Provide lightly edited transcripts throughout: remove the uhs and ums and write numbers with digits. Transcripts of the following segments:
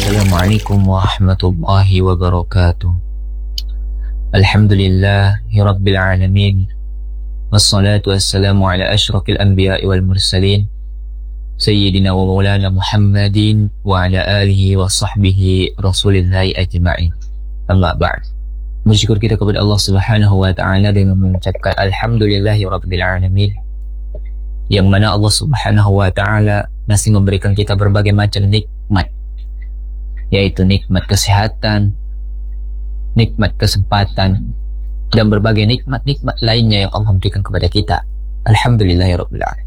Assalamualaikum warahmatullahi wabarakatuh. Alhamdulillahi rabbil alamin. Wassalatu wassalamu ala asyrafil anbiya'i wal mursalin Sayyidina wa maulana Muhammadin wa ala alihi wa sahbihi rasulillahi ajma'in. Amma ba'd. Bersyukur kita kepada Allah Subhanahu wa ta'ala dengan mengucapkan Alhamdulillahi rabbil alamin, yang mana Allah Subhanahu wa ta'ala masih memberikan kita berbagai macam nikmat, yaitu nikmat kesehatan, nikmat kesempatan, dan berbagai nikmat-nikmat lainnya yang Allah berikan kepada kita. Alhamdulillahirabbil alamin.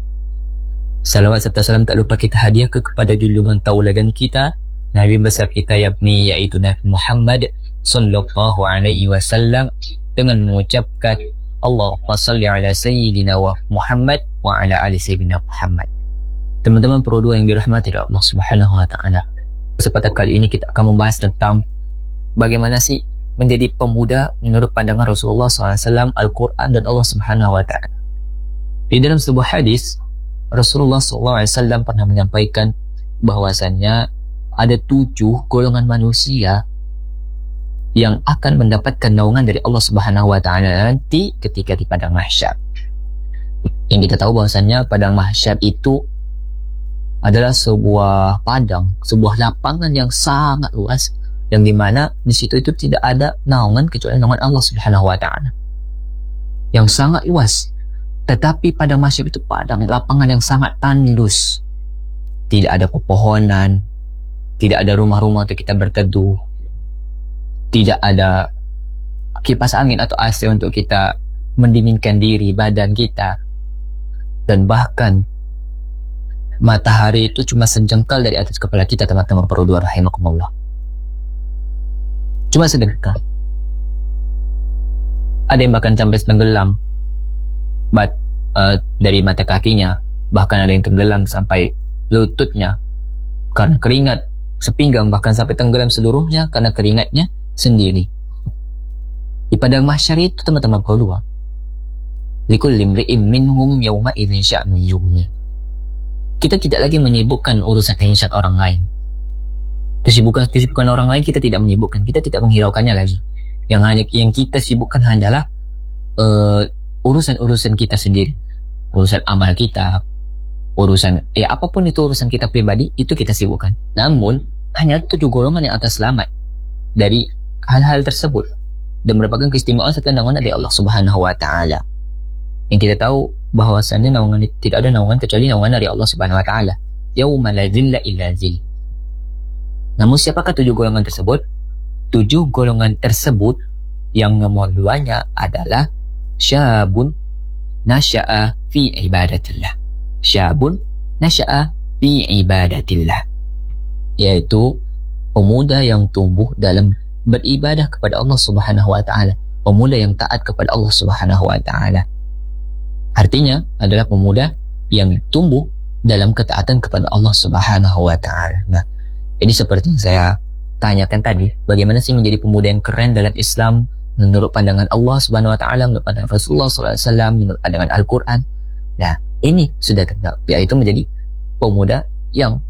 Salawat serta salam tak lupa kita hadiahkan kepada junjungan tauladan kita, Nabi besar kita yakni yaitu Nabi Muhammad sallallahu alaihi wasallam, dengan mengucapkan Allahumma salli ala sayyidina wa Muhammad wa ala ali sayyidina Muhammad. Teman-teman perlu yang dirahmati Allah Subhanahu wa ta'ala, kesempatan kali ini kita akan membahas tentang bagaimana sih menjadi pemuda menurut pandangan Rasulullah SAW, Al-Quran dan Allah Subhanahu wa ta'ala. Di dalam sebuah hadis, Rasulullah SAW pernah menyampaikan bahwasannya ada 7 golongan manusia yang akan mendapatkan naungan dari Allah Subhanahu wa ta'ala nanti ketika di padang mahsyar. Yang kita tahu bahwasannya padang mahsyar itu adalah sebuah padang, sebuah lapangan yang sangat luas, yang dimana di situ itu tidak ada naungan kecuali naungan Allah Subhanahu wa ta'ala, yang sangat luas. Tetapi padang mahsyar itu padang lapangan yang sangat tandus, tidak ada pepohonan, tidak ada rumah-rumah untuk kita berteduh, tidak ada kipas angin atau AC untuk kita mendinginkan diri badan kita, dan bahkan matahari itu cuma sejengkal dari atas kepala kita. Teman-teman perlu rahimakumullah, cuma sedengkal. Ada yang bahkan sampai tenggelam dari mata kakinya, bahkan ada yang tenggelam sampai lututnya karena keringat sepinggang, bahkan sampai tenggelam seluruhnya karena keringatnya sendiri. Di padang mahsyar itu teman-teman perlu, likulli imri'in minhum yawma idzin sya'nun yughni. Kita tidak lagi menyibukkan urusan orang lain. Kesibukan orang lain kita tidak menyibukkan, kita tidak menghiraukannya lagi. Yang kita sibukkan hanyalah urusan-urusan kita sendiri, urusan amal kita, urusan apapun itu urusan kita pribadi, itu kita sibukkan. Namun hanya 7 golongan yang akan selamat dari hal-hal tersebut dan merupakan keistimewaan serta naungan dari Allah Subhanahu wa ta'ala. Yang kita tahu bahwasannya naungan, tidak ada naungan kecuali naungan dari Allah Subhanahu wa ta'ala. Yauma la zilla illa zil. Namun siapakah 7 golongan tersebut? 7 golongan tersebut yang nomor 2-nya adalah syabun nasya'a fi ibadatillah. Syabun nasya'a fi ibadatillah, yaitu pemuda yang tumbuh dalam beribadah kepada Allah Subhanahu wa ta'ala, pemuda yang taat kepada Allah Subhanahu wa ta'ala. Artinya adalah pemuda yang tumbuh dalam ketaatan kepada Allah Subhanahu wa ta'ala. Nah, ini seperti yang saya tanyakan tadi, bagaimana sih menjadi pemuda yang keren dalam Islam menurut pandangan Allah Subhanahu wa ta'ala, menurut pandangan Rasulullah SAW, menurut pandangan Al-Quran. Nah, ini sudah terjawab, yaitu menjadi pemuda yang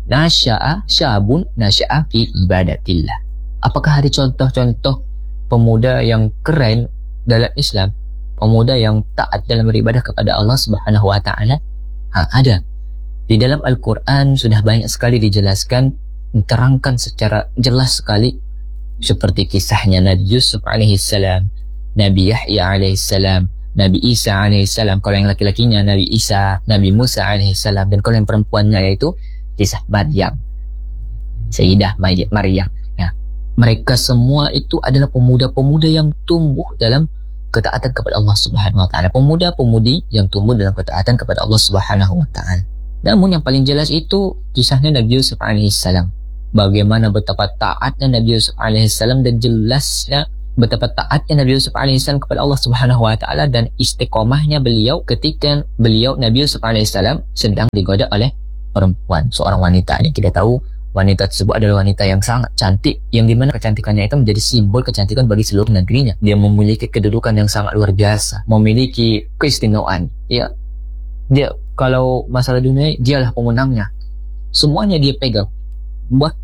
syabun nasya'a fi ibadatillah. Apakah ada contoh-contoh pemuda yang keren dalam Islam, pemuda yang taat dalam beribadah kepada Allah Subhanahu wa ta'ala? Ada. Di dalam Al-Quran sudah banyak sekali dijelaskan, diterangkan secara jelas sekali, seperti kisahnya Nabi Yusuf alaihissalam, Nabi Yahya alaihissalam, Nabi Isa alaihissalam, kalau yang laki-lakinya Nabi Isa, Nabi Musa alaihissalam, dan kalau yang perempuannya yaitu kisah Maryam, Sayyidah Maryam. Ya, mereka semua itu adalah pemuda-pemuda yang tumbuh dalam ketaatan kepada Allah Subhanahu wa ta'ala, pemuda-pemudi yang tumbuh dalam ketaatan kepada Allah Subhanahu wa ta'ala. Namun yang paling jelas itu kisahnya Nabi Yusuf alaihissalam, bagaimana betapa taatnya Nabi Yusuf alaihissalam, dan jelasnya betapa taatnya Nabi Yusuf alaihissalam kepada Allah Subhanahu wa ta'ala, dan istiqomahnya beliau ketika Nabi Yusuf alaihissalam sedang digoda oleh perempuan, seorang wanita. Ini kita tahu wanita tersebut adalah wanita yang sangat cantik, yang dimana kecantikannya itu menjadi simbol kecantikan bagi seluruh negerinya. Dia memiliki kedudukan yang sangat luar biasa, memiliki keistimewaan. Ya, dia kalau masalah dunia, dialah pemenangnya. Semuanya dia pegang. Bahkan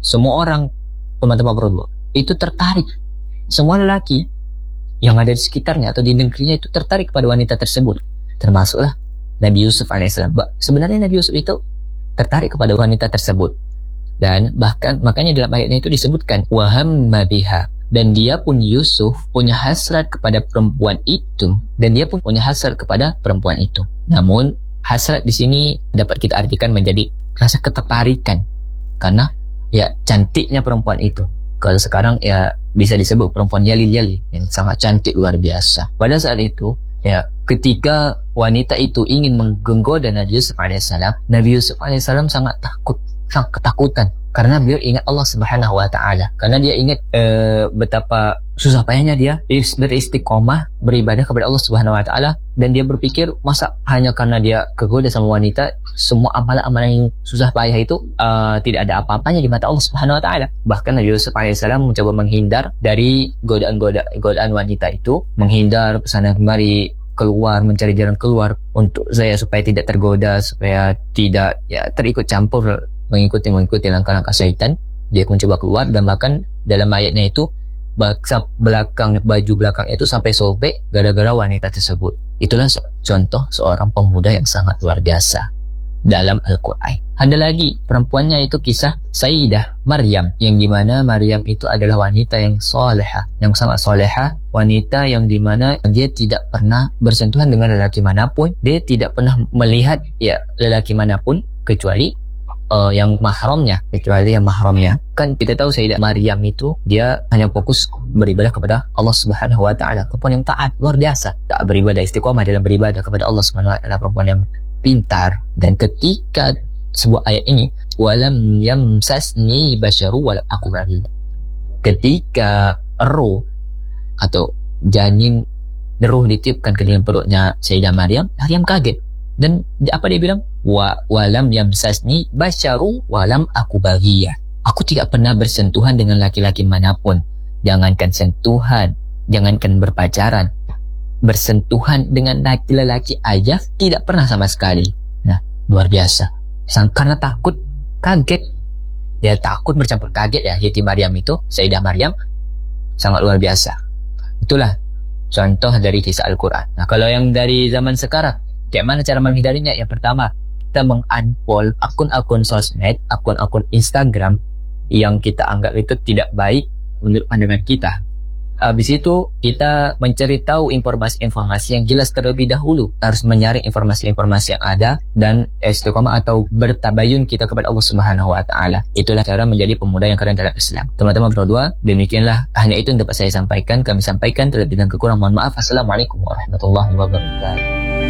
semua orang, teman-teman berdua, itu tertarik. Semua lelaki yang ada di sekitarnya atau di negerinya itu tertarik pada wanita tersebut. Termasuklah Nabi Yusuf alaihissalam. Sebenarnya Nabi Yusuf itu tertarik kepada wanita tersebut. Dan bahkan makanya dalam ayatnya itu disebutkan wahamma biha, dan dia pun Yusuf punya hasrat kepada perempuan itu, dan dia pun punya hasrat kepada perempuan itu. Namun hasrat di sini dapat kita artikan menjadi rasa ketertarikan karena ya cantiknya perempuan itu. Kalau sekarang ya bisa disebut perempuan yali-yali yang sangat cantik luar biasa. Pada saat itu ya ketika wanita itu ingin menggoda Nabi Yusuf alaihissalam, Nabi Yusuf alaihissalam sangat takut, sangat ketakutan karena beliau ingat Allah Subhanahu wa taala, karena dia ingat betapa susah payahnya dia beristiqomah beribadah kepada Allah Subhanahu wa taala, dan dia berpikir masa hanya karena dia kegoda sama wanita semua amalan-amalan yang susah payah itu tidak ada apa-apanya di mata Allah Subhanahu wa taala. Bahkan Nabi Yusuf alaihissalam mencoba menghindar dari godaan wanita itu, menghindar kesana kemari, keluar, mencari jalan keluar untuk supaya tidak tergoda, supaya tidak ya terikut campur mengikuti langkah-langkah syaitan. Dia mencoba keluar, dan bahkan dalam ayatnya itu baju belakang itu sampai sobek gara-gara wanita tersebut. Itulah contoh seorang pemuda yang sangat luar biasa dalam Al-Quran. Ada lagi perempuannya itu kisah Sayyidah Maryam, yang dimana Maryam itu adalah wanita yang soleha, yang sangat soleha, wanita yang dimana dia tidak pernah bersentuhan dengan lelaki manapun, dia tidak pernah melihat ya lelaki manapun kecuali yang mahramnya, kan kita tahu Sayyidah Maryam itu dia hanya fokus beribadah kepada Allah Subhanahu wa taala, perempuan yang taat luar biasa, tak beribadah, istiqomah dalam beribadah kepada Allah Subhanahu wa taala, perempuan yang pintar. Dan ketika sebuah ayat ini walam yamsasni basyaru walam aku baghiya, ketika roh atau janin roh ditiupkan ke dalam perutnya Sayyidah Maryam, Maryam kaget. Dan apa dia bilang? Walam yamsasni basyaru walam aku baghiya, aku tidak pernah bersentuhan dengan laki-laki manapun. Jangankan sentuhan, jangankan berpacaran, bersentuhan dengan laki-laki aja tidak pernah sama sekali. Nah, luar biasa. Karena takut, kaget. Dia takut bercampur kaget ya. Siti Maryam itu, Sayyidah Maryam, sangat luar biasa. Itulah contoh dari kisah Al-Quran. Nah, kalau yang dari zaman sekarang, kayak mana cara menghindarinya? Yang pertama, kita mengunfollow akun-akun sosmed, akun-akun Instagram yang kita anggap itu tidak baik menurut pandangan kita. Habis itu kita mencari tahu informasi-informasi yang jelas terlebih dahulu. Harus menyaring informasi-informasi yang ada dan istiqomah atau bertabayun kita kepada Allah Subhanahu wa taala. Itulah cara menjadi pemuda yang keren dalam Islam. Teman-teman berdua, demikianlah hanya itu yang dapat saya sampaikan. Kami sampaikan terlebih dan kekurangan mohon maaf. Assalamualaikum warahmatullahi wabarakatuh.